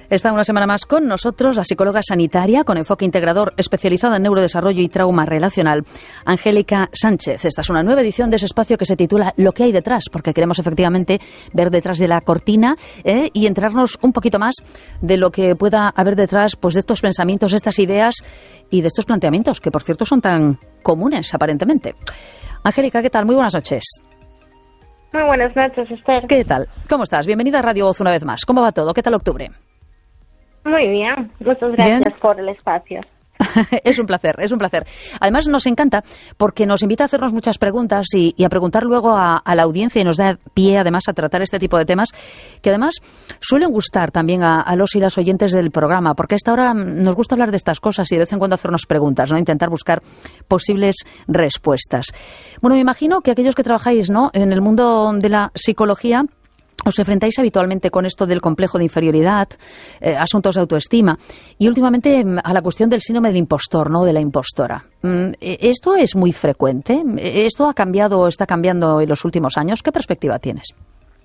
Está una semana más con nosotros la psicóloga sanitaria con enfoque integrador especializada en neurodesarrollo y trauma relacional, Angélica Sánchez. Esta es una nueva edición de ese espacio que se titula Lo que hay detrás, porque queremos efectivamente ver detrás de la cortina y enterarnos un poquito más de lo que pueda haber detrás pues, de estos pensamientos, estas ideas y de estos planteamientos, que por cierto son tan comunes aparentemente. Angélica, ¿qué tal? Muy buenas noches. Muy buenas noches, Esther. ¿Qué tal? ¿Cómo estás? Bienvenida a Radio Voz una vez más. ¿Cómo va todo? ¿Qué tal octubre? Muy bien, muchas gracias ¿Bien? por el espacio. Es un placer, es un placer. Además nos encanta porque nos invita a hacernos muchas preguntas y a preguntar luego a la audiencia y nos da pie además a tratar este tipo de temas que además suelen gustar también a los y las oyentes del programa, porque a esta hora nos gusta hablar de estas cosas y de vez en cuando hacernos preguntas, ¿no? Intentar buscar posibles respuestas. Bueno, me imagino que aquellos que trabajáis, ¿no?, en el mundo de la psicología os enfrentáis habitualmente con esto del complejo de inferioridad, asuntos de autoestima y últimamente a la cuestión del síndrome del impostor, ¿no?, de la impostora. ¿Esto es muy frecuente? ¿Esto ha cambiado o está cambiando en los últimos años? ¿Qué perspectiva tienes?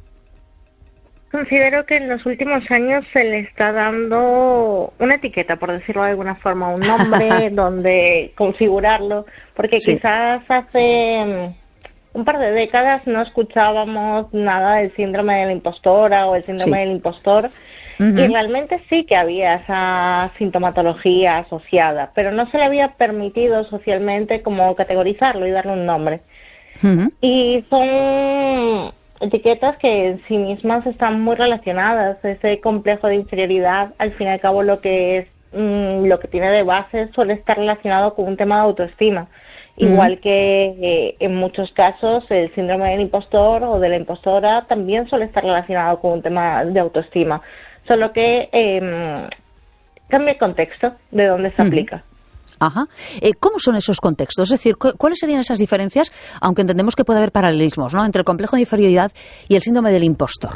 Considero que en los últimos años se le está dando una etiqueta, por decirlo de alguna forma, un nombre donde configurarlo, porque sí, quizás hace un par de décadas no escuchábamos nada del síndrome de la impostora o el síndrome del impostor, y realmente sí que había esa sintomatología asociada, pero no se le había permitido socialmente como categorizarlo y darle un nombre. Y son etiquetas que en sí mismas están muy relacionadas. Ese complejo de inferioridad, al fin y al cabo, lo que tiene de base suele estar relacionado con un tema de autoestima. Igual que en muchos casos el síndrome del impostor o de la impostora también suele estar relacionado con un tema de autoestima, solo que cambia el contexto de donde se aplica. Ajá. ¿Cómo son esos contextos? Es decir, ¿cuáles serían esas diferencias, aunque entendemos que puede haber paralelismos, ¿no?, entre el complejo de inferioridad y el síndrome del impostor?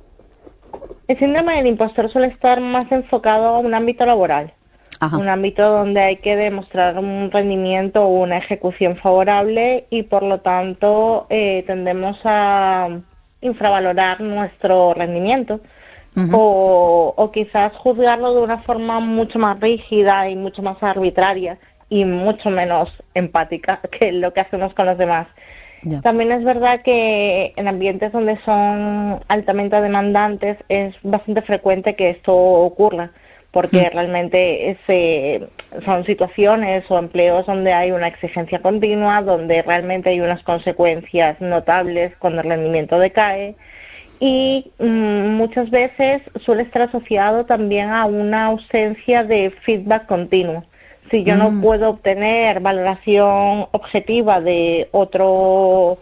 El síndrome del impostor suele estar más enfocado a un ámbito laboral. Ajá. Un ámbito donde hay que demostrar un rendimiento o una ejecución favorable y por lo tanto tendemos a infravalorar nuestro rendimiento o quizás juzgarlo de una forma mucho más rígida y mucho más arbitraria y mucho menos empática que lo que hacemos con los demás. Yeah. También es verdad que en ambientes donde son altamente demandantes es bastante frecuente que esto ocurra, porque realmente son situaciones o empleos donde hay una exigencia continua, donde realmente hay unas consecuencias notables cuando el rendimiento decae y muchas veces suele estar asociado también a una ausencia de feedback continuo. Si yo no puedo obtener valoración objetiva de otro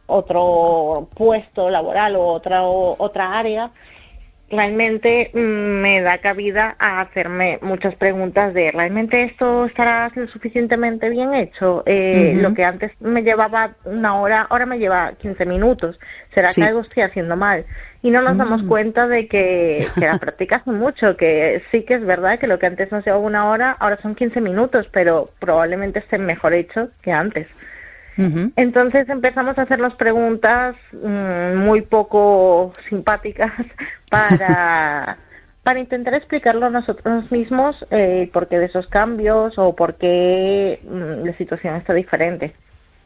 puesto laboral o otra área, realmente me da cabida a hacerme muchas preguntas de ¿realmente esto estará suficientemente bien hecho? Lo que antes me llevaba una hora, ahora me lleva 15 minutos. ¿Será que algo estoy haciendo mal? Y no nos damos cuenta de que la práctica hace mucho, que sí que es verdad que lo que antes nos llevaba una hora, ahora son 15 minutos, pero probablemente esté mejor hecho que antes. Entonces empezamos a hacernos preguntas muy poco simpáticas para intentar explicarlo a nosotros mismos por qué de esos cambios o por qué la situación está diferente.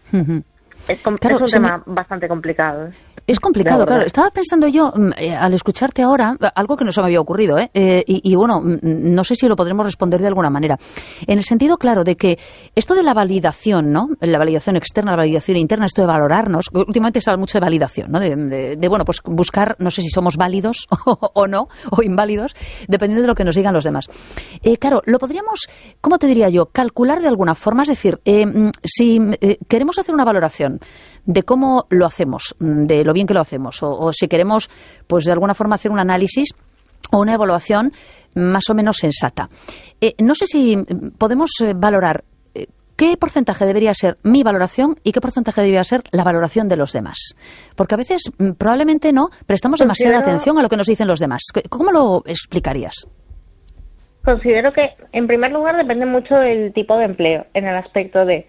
Es un tema bastante complicado. Es complicado, claro. Estaba pensando yo, al escucharte ahora, algo que no se me había ocurrido, y bueno, no sé si lo podremos responder de alguna manera. En el sentido, claro, de que esto de la validación, ¿no?, la validación externa, la validación interna, esto de valorarnos, últimamente se habla mucho de validación, ¿no?, de bueno, pues buscar, no sé si somos válidos o no, o inválidos, dependiendo de lo que nos digan los demás. Claro, lo podríamos, ¿cómo te diría yo?, calcular de alguna forma, es decir, si queremos hacer una valoración de cómo lo hacemos, de lo bien que lo hacemos, o si queremos, pues de alguna forma hacer un análisis o una evaluación más o menos sensata. No sé si podemos valorar qué porcentaje debería ser mi valoración y qué porcentaje debería ser la valoración de los demás. Porque a veces probablemente no prestamos demasiada atención a lo que nos dicen los demás. ¿Cómo lo explicarías? Considero que, en primer lugar, depende mucho del tipo de empleo, en el aspecto de...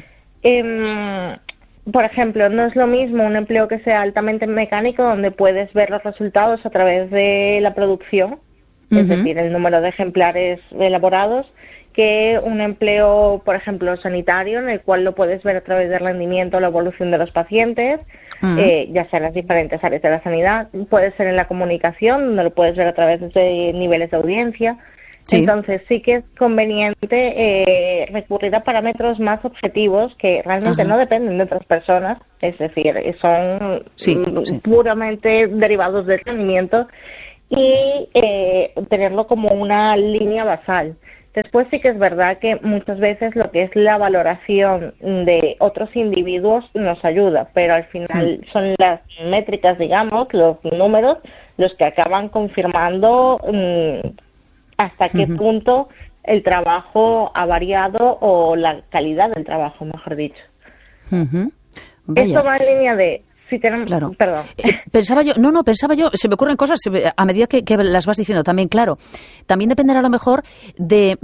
Por ejemplo, no es lo mismo un empleo que sea altamente mecánico, donde puedes ver los resultados a través de la producción, es decir, el número de ejemplares elaborados, que un empleo, por ejemplo, sanitario, en el cual lo puedes ver a través del rendimiento o la evolución de los pacientes, ya sea en las diferentes áreas de la sanidad. Puede ser en la comunicación, donde lo puedes ver a través de niveles de audiencia. Sí. Entonces sí que es conveniente recurrir a parámetros más objetivos que realmente no dependen de otras personas, es decir, son puramente derivados del rendimiento, y tenerlo como una línea basal. Después sí que es verdad que muchas veces lo que es la valoración de otros individuos nos ayuda, pero al final son las métricas, digamos, los números, los que acaban confirmando hasta qué punto el trabajo ha variado, o la calidad del trabajo, mejor dicho. Esto va en línea de... Sí, tenemos, claro. Perdón. Pensaba yo, se me ocurren cosas a medida que las vas diciendo también, claro. También dependerá a lo mejor de,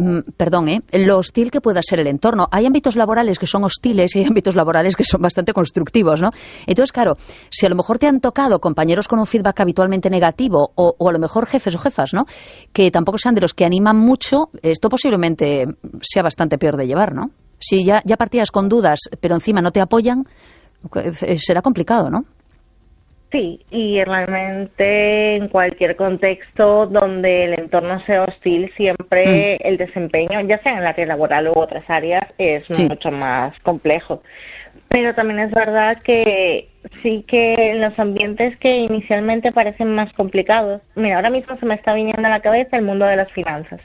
lo hostil que pueda ser el entorno. Hay ámbitos laborales que son hostiles y hay ámbitos laborales que son bastante constructivos, ¿no? Entonces, claro, si a lo mejor te han tocado compañeros con un feedback habitualmente negativo, o a lo mejor jefes o jefas, ¿no?, que tampoco sean de los que animan mucho, esto posiblemente sea bastante peor de llevar, ¿no? Si ya partías con dudas, pero encima no te apoyan, será complicado, ¿no? Sí, y realmente en cualquier contexto donde el entorno sea hostil, siempre el desempeño, ya sea en el área laboral u otras áreas, es mucho más complejo. Pero también es verdad que sí, que en los ambientes que inicialmente parecen más complicados, mira, ahora mismo se me está viniendo a la cabeza el mundo de las finanzas,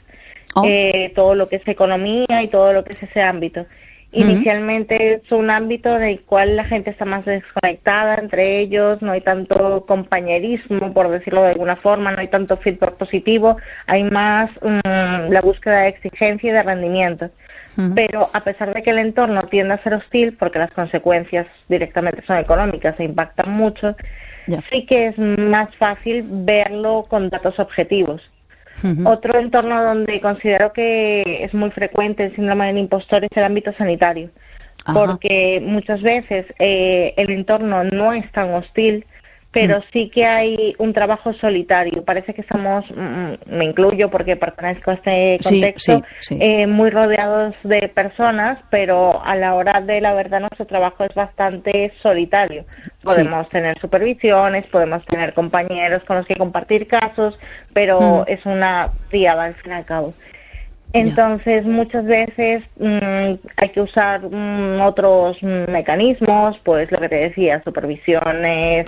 todo lo que es economía y todo lo que es ese ámbito. Inicialmente es un ámbito en el cual la gente está más desconectada entre ellos, no hay tanto compañerismo, por decirlo de alguna forma, no hay tanto feedback positivo, hay más la búsqueda de exigencia y de rendimiento. Pero a pesar de que el entorno tiende a ser hostil, porque las consecuencias directamente son económicas e impactan mucho, sí que es más fácil verlo con datos objetivos. Otro entorno donde considero que es muy frecuente el síndrome del impostor es el ámbito sanitario, porque muchas veces el entorno no es tan hostil, pero sí que hay un trabajo solitario. Parece que estamos, me incluyo porque pertenezco a este contexto, muy rodeados de personas, pero a la hora de la verdad nuestro trabajo es bastante solitario. Podemos tener supervisiones, podemos tener compañeros con los que compartir casos, pero es una triada al fin y al cabo. Entonces, muchas veces hay que usar otros mecanismos, pues lo que te decía, supervisiones,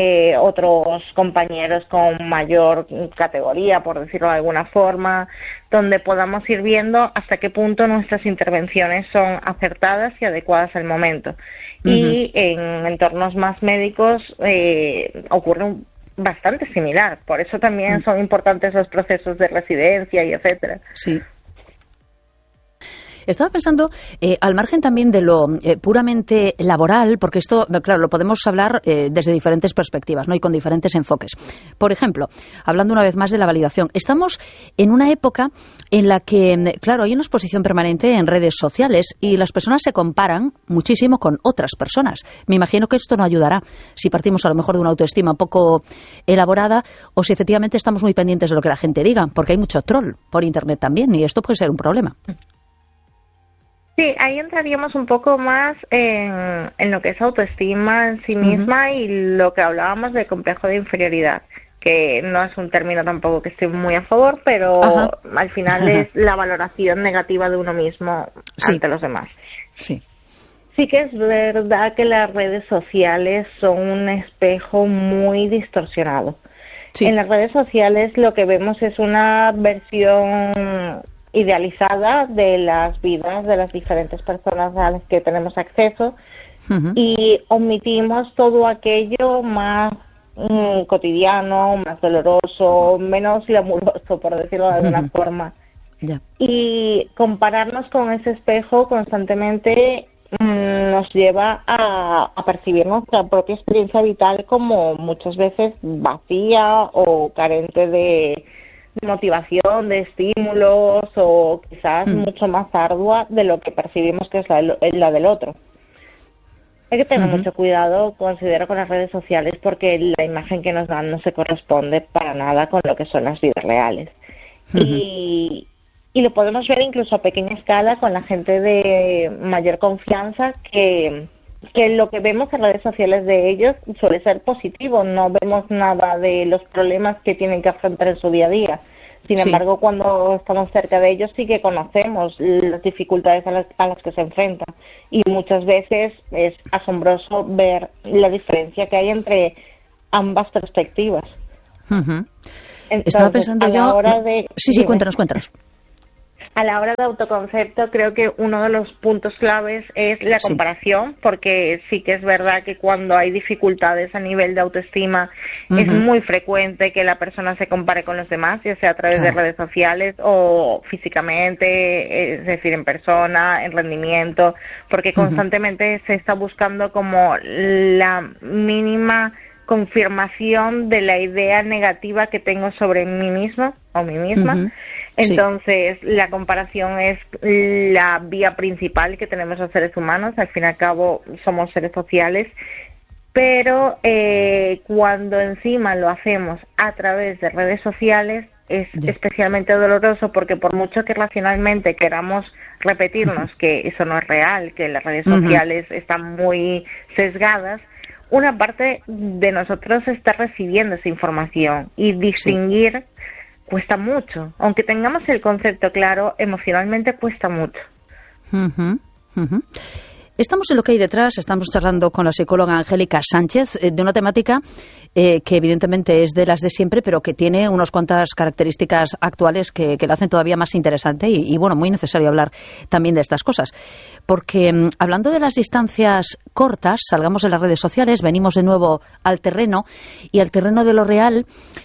otros compañeros con mayor categoría, por decirlo de alguna forma, donde podamos ir viendo hasta qué punto nuestras intervenciones son acertadas y adecuadas al momento. Y en entornos más médicos ocurre bastante similar, por eso también son importantes los procesos de residencia y etcétera. Sí. Estaba pensando, al margen también de lo puramente laboral, porque esto, claro, lo podemos hablar desde diferentes perspectivas, ¿no?, y con diferentes enfoques. Por ejemplo, hablando una vez más de la validación, estamos en una época en la que, claro, hay una exposición permanente en redes sociales y las personas se comparan muchísimo con otras personas. Me imagino que esto no ayudará si partimos a lo mejor de una autoestima un poco elaborada, o si efectivamente estamos muy pendientes de lo que la gente diga, porque hay mucho troll por Internet también, y esto puede ser un problema. Sí, ahí entraríamos un poco más en lo que es autoestima en sí misma y lo que hablábamos de complejo de inferioridad, que no es un término tampoco que esté muy a favor, pero al final es la valoración negativa de uno mismo ante los demás. Sí que es verdad que las redes sociales son un espejo muy distorsionado. En las redes sociales lo que vemos es una versión idealizada de las vidas de las diferentes personas a las que tenemos acceso y omitimos todo aquello más cotidiano, más doloroso, menos glamuroso, por decirlo de alguna forma. Y compararnos con ese espejo constantemente nos lleva a percibir nuestra propia experiencia vital como muchas veces vacía o carente de motivación, de estímulos, o quizás mucho más ardua de lo que percibimos que es la del otro. Hay que tener mucho cuidado, considero, con las redes sociales, porque la imagen que nos dan no se corresponde para nada con lo que son las vidas reales. y lo podemos ver incluso a pequeña escala con la gente de mayor confianza que lo que vemos en redes sociales de ellos suele ser positivo, no vemos nada de los problemas que tienen que afrontar en su día a día. Sin embargo, cuando estamos cerca de ellos sí que conocemos las dificultades a las que se enfrentan, y muchas veces es asombroso ver la diferencia que hay entre ambas perspectivas. Entonces, estaba pensando yo... Sí, cuéntanos. A la hora de autoconcepto, creo que uno de los puntos claves es la comparación, porque sí que es verdad que cuando hay dificultades a nivel de autoestima es muy frecuente que la persona se compare con los demás, ya sea a través de redes sociales o físicamente, es decir, en persona, en rendimiento, porque constantemente se está buscando como la mínima confirmación de la idea negativa que tengo sobre mí mismo o mí misma. Entonces, la comparación es la vía principal que tenemos los seres humanos. Al fin y al cabo, somos seres sociales. Pero cuando encima lo hacemos a través de redes sociales, es especialmente doloroso, porque por mucho que racionalmente queramos repetirnos que eso no es real, que las redes sociales están muy sesgadas, una parte de nosotros está recibiendo esa información, y distinguir cuesta mucho. Aunque tengamos el concepto claro, emocionalmente cuesta mucho. Estamos en Lo que hay detrás, estamos charlando con la psicóloga Angélica Sánchez de una temática que evidentemente es de las de siempre, pero que tiene unas cuantas características actuales que la hacen todavía más interesante y bueno, muy necesario hablar también de estas cosas. Porque hablando de las distancias cortas, salgamos de las redes sociales, venimos de nuevo al terreno, y al terreno de lo real.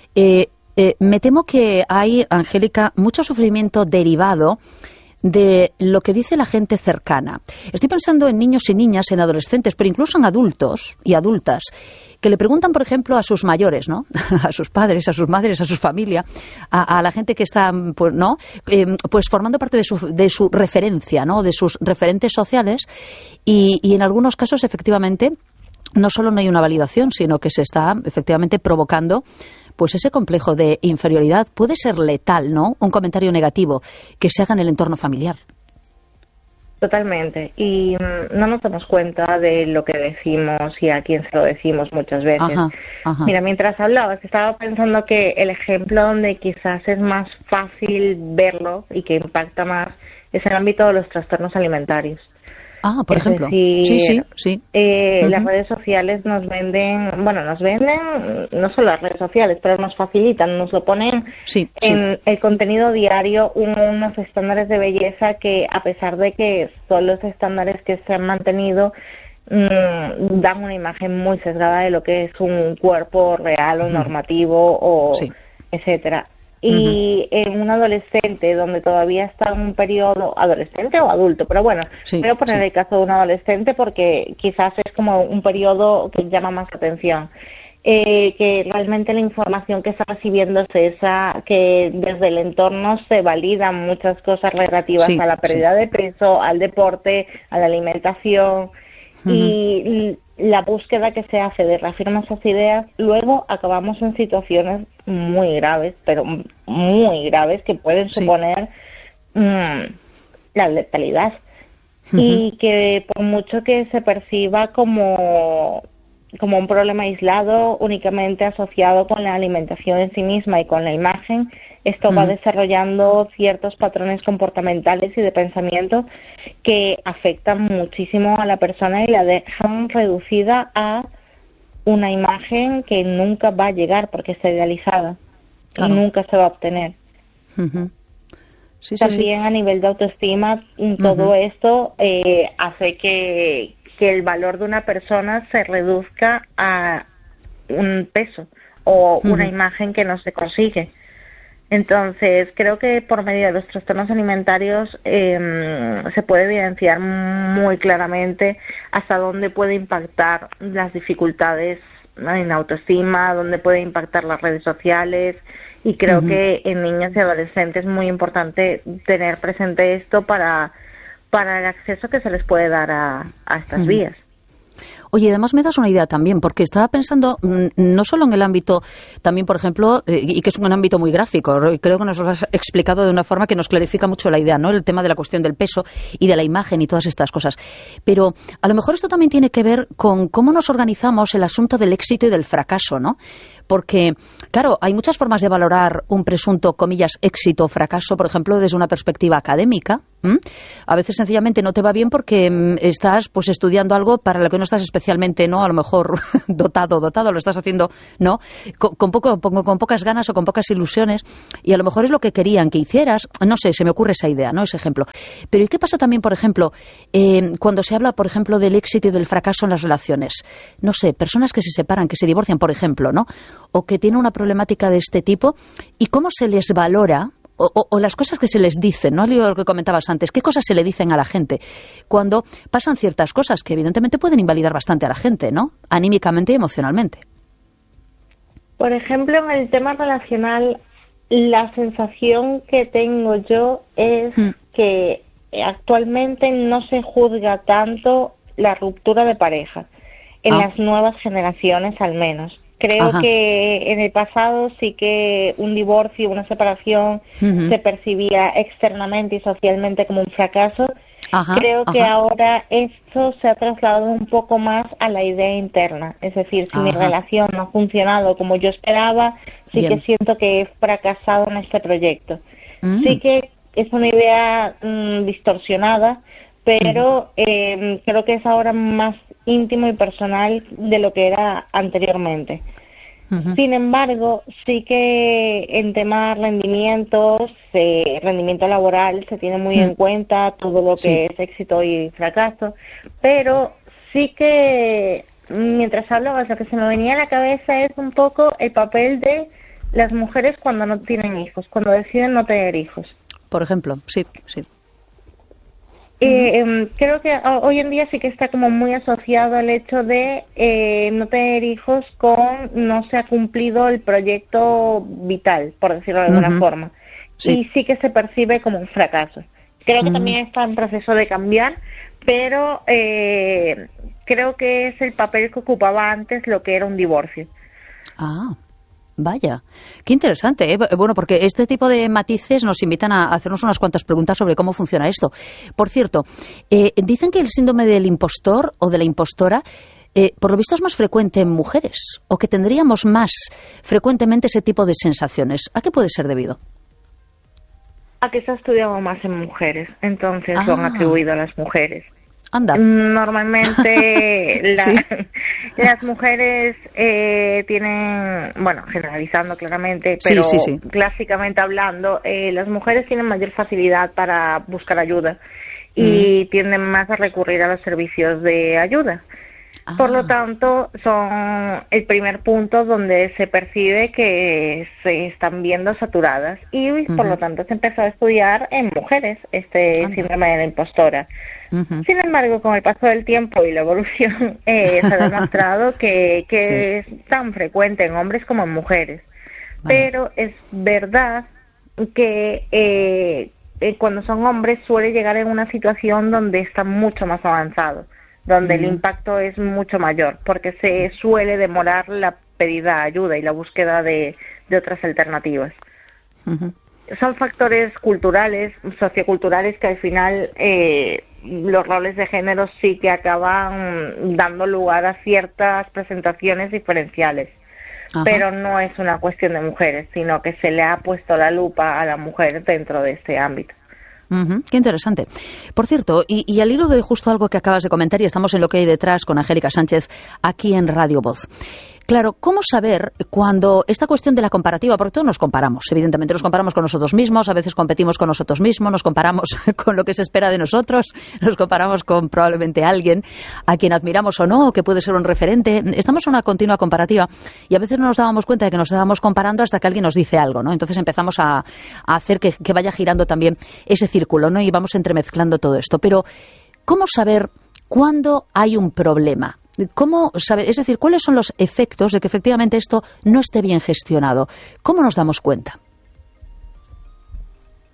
Me temo que hay, Angélica, mucho sufrimiento derivado de lo que dice la gente cercana. Estoy pensando en niños y niñas, en adolescentes, pero incluso en adultos y adultas, que le preguntan, por ejemplo, a sus mayores, ¿no? A sus padres, a sus madres, a su familia, a la gente que está, pues, ¿no? Pues formando parte de su referencia, ¿no? De sus referentes sociales, y en algunos casos, efectivamente, no solo no hay una validación, sino que se está efectivamente provocando pues ese complejo de inferioridad. Puede ser letal, ¿no? Un comentario negativo que se haga en el entorno familiar. Totalmente. Y no nos damos cuenta de lo que decimos y a quién se lo decimos muchas veces. Mira, mientras hablabas, estaba pensando que el ejemplo donde quizás es más fácil verlo y que impacta más es el ámbito de los trastornos alimentarios. Por ejemplo. Decir, sí. Las redes sociales nos venden, no solo las redes sociales, pero nos facilitan, nos lo ponen en el contenido diario, unos estándares de belleza que, a pesar de que son los estándares que se han mantenido, dan una imagen muy sesgada de lo que es un cuerpo real o normativo, o etcétera. Y en un adolescente, donde todavía está en un periodo, adolescente o adulto, pero bueno, voy a poner el caso de un adolescente porque quizás es como un periodo que llama más atención, que realmente la información que está recibiendo es esa, que desde el entorno se validan muchas cosas relativas a la pérdida de peso, al deporte, a la alimentación, y la búsqueda que se hace de reafirmar esas ideas, luego acabamos en situaciones muy graves, pero muy graves, que pueden suponer la letalidad. Y que por mucho que se perciba como un problema aislado, únicamente asociado con la alimentación en sí misma y con la imagen, esto va desarrollando ciertos patrones comportamentales y de pensamiento que afectan muchísimo a la persona y la dejan reducida a una imagen que nunca va a llegar porque está idealizada y nunca se va a obtener. También a nivel de autoestima, todo esto hace que el valor de una persona se reduzca a un peso o una imagen que no se consigue. Entonces, creo que por medio de los trastornos alimentarios se puede evidenciar muy claramente hasta dónde puede impactar las dificultades en autoestima, dónde puede impactar las redes sociales, y creo que en niños y adolescentes es muy importante tener presente esto para el acceso que se les puede dar a estas vías. Oye, además me das una idea también, porque estaba pensando no solo en el ámbito, también, por ejemplo, y que es un ámbito muy gráfico, creo que nos lo has explicado de una forma que nos clarifica mucho la idea, ¿no? El tema de la cuestión del peso y de la imagen y todas estas cosas. Pero a lo mejor esto también tiene que ver con cómo nos organizamos el asunto del éxito y del fracaso, ¿no? Porque, claro, hay muchas formas de valorar un presunto, comillas, éxito o fracaso, por ejemplo, desde una perspectiva académica. A veces sencillamente no te va bien porque estás pues estudiando algo para lo que no estás especialmente, ¿no? A lo mejor dotado, lo estás haciendo, ¿no? Con pocas ganas o con pocas ilusiones, y a lo mejor es lo que querían que hicieras. No sé, se me ocurre esa idea, ¿no? Ese ejemplo. Pero ¿y qué pasa también, por ejemplo, cuando se habla, por ejemplo, del éxito y del fracaso en las relaciones? No sé, personas que se separan, que se divorcian, por ejemplo, ¿no? O que tienen una problemática de este tipo, y cómo se les valora o las cosas que se les dicen, ¿no? Lo que comentabas antes, ¿qué cosas se le dicen a la gente cuando pasan ciertas cosas que evidentemente pueden invalidar bastante a la gente, ¿no? Anímicamente y emocionalmente. Por ejemplo, en el tema relacional, la sensación que tengo yo es que actualmente no se juzga tanto la ruptura de pareja, en las nuevas generaciones al menos. Creo que en el pasado sí que un divorcio, una separación se percibía externamente y socialmente como un fracaso. Creo que ahora esto se ha trasladado un poco más a la idea interna. Es decir, si mi relación no ha funcionado como yo esperaba, sí que siento que he fracasado en este proyecto. Sí que es una idea distorsionada, pero creo que es ahora más íntimo y personal de lo que era anteriormente. Sin embargo, sí que en temas rendimientos, rendimiento laboral, se tiene muy en cuenta todo lo que es éxito y fracaso, pero sí que mientras hablabas, lo que se me venía a la cabeza es un poco el papel de las mujeres cuando no tienen hijos, cuando deciden no tener hijos. Por ejemplo, sí. Creo que hoy en día sí que está como muy asociado al hecho de no tener hijos con no se ha cumplido el proyecto vital, por decirlo de alguna forma. Y sí que se percibe como un fracaso. Creo que también está en proceso de cambiar, pero creo que es el papel que ocupaba antes lo que era un divorcio. Vaya, qué interesante, ¿eh? Bueno, porque este tipo de matices nos invitan a hacernos unas cuantas preguntas sobre cómo funciona esto. Por cierto, dicen que el síndrome del impostor o de la impostora, por lo visto es más frecuente en mujeres, o que tendríamos más frecuentemente ese tipo de sensaciones. ¿A qué puede ser debido? A que se ha estudiado más en mujeres, entonces lo han atribuido a las mujeres. Anda. Normalmente las mujeres tienen, bueno, generalizando claramente, pero clásicamente hablando, las mujeres tienen mayor facilidad para buscar ayuda y tienden más a recurrir a los servicios de ayuda. Por lo tanto, son el primer punto donde se percibe que se están viendo saturadas y por lo tanto se empezó a estudiar en mujeres este síndrome de la impostora. Sin embargo, con el paso del tiempo y la evolución se ha demostrado que es tan frecuente en hombres como en mujeres. Pero es verdad que cuando son hombres suele llegar en una situación donde está mucho más avanzado, donde el impacto es mucho mayor, porque se suele demorar la pedida de ayuda y la búsqueda de otras alternativas. Son factores culturales, socioculturales, que al final los roles de género sí que acaban dando lugar a ciertas presentaciones diferenciales. Pero no es una cuestión de mujeres, sino que se le ha puesto la lupa a la mujer dentro de este ámbito. Qué interesante. Por cierto, y al hilo de justo algo que acabas de comentar, y estamos en Lo que hay detrás con Angélica Sánchez aquí en Radio Voz. Claro, ¿cómo saber cuando esta cuestión de la comparativa, porque todos nos comparamos, evidentemente nos comparamos con nosotros mismos, a veces competimos con nosotros mismos, nos comparamos con lo que se espera de nosotros, nos comparamos con probablemente alguien a quien admiramos o no, o que puede ser un referente, estamos en una continua comparativa y a veces no nos dábamos cuenta de que nos estábamos comparando hasta que alguien nos dice algo, ¿no? Entonces empezamos a hacer que vaya girando también ese círculo, ¿no? Y vamos entremezclando todo esto. Pero, ¿cómo saber cuándo hay un problema? ¿Cómo saber? Es decir, ¿cuáles son los efectos de que efectivamente esto no esté bien gestionado? ¿Cómo nos damos cuenta?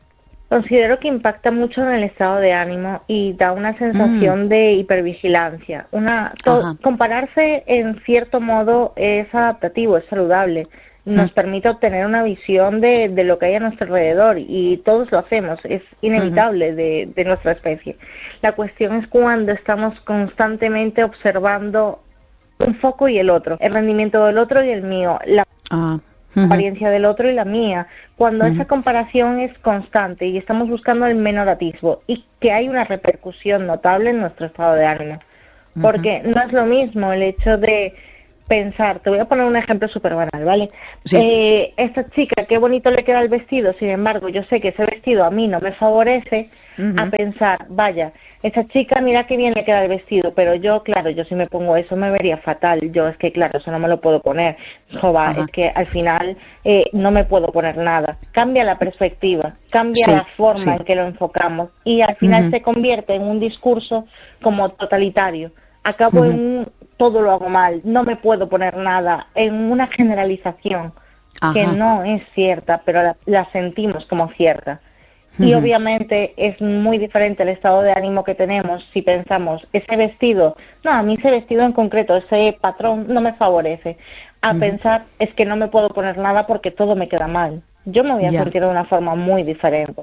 Considero que impacta mucho en el estado de ánimo y da una sensación de hipervigilancia. Compararse, en cierto modo, es adaptativo, es saludable. Nos permite obtener una visión de lo que hay a nuestro alrededor y todos lo hacemos, es inevitable de nuestra especie. La cuestión es cuando estamos constantemente observando un foco y el otro, el rendimiento del otro y el mío, la apariencia del otro y la mía, cuando esa comparación es constante y estamos buscando el menor atisbo y que hay una repercusión notable en nuestro estado de ánimo. Porque no es lo mismo el hecho de pensar, te voy a poner un ejemplo súper banal, ¿vale? Sí. Esta chica, qué bonito le queda el vestido, sin embargo, yo sé que ese vestido a mí no me favorece, a pensar, vaya, esa chica, mira qué bien le queda el vestido, pero yo, claro, yo si me pongo eso me vería fatal, yo es que, claro, eso no me lo puedo poner, jova, es que al final no me puedo poner nada. Cambia la perspectiva, cambia la forma en que lo enfocamos y al final se convierte en un discurso como totalitario. Acabo en todo lo hago mal, no me puedo poner nada, en una generalización que no es cierta, pero la sentimos como cierta. Y obviamente es muy diferente el estado de ánimo que tenemos si pensamos, ese vestido, no, a mí ese vestido en concreto, ese patrón no me favorece, a pensar, es que no me puedo poner nada porque todo me queda mal. Yo me voy a sentir de una forma muy diferente.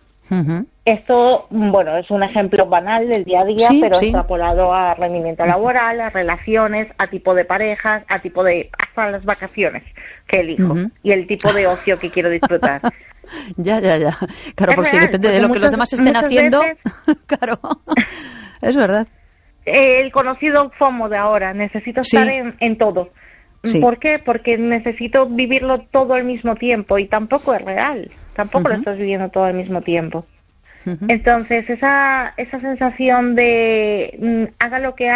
Esto, bueno, es un ejemplo banal del día a día, pero extrapolado a rendimiento laboral, a relaciones, a tipo de parejas, a tipo de hasta las vacaciones que elijo y el tipo de ocio que quiero disfrutar. Ya. Claro, por si depende de lo que los demás estén haciendo. Claro, es verdad. El conocido FOMO de ahora, necesito estar en todo. ¿Por qué? Porque necesito vivirlo todo al mismo tiempo y tampoco es real, tampoco lo estás viviendo todo al mismo tiempo. Entonces, esa sensación de haga lo que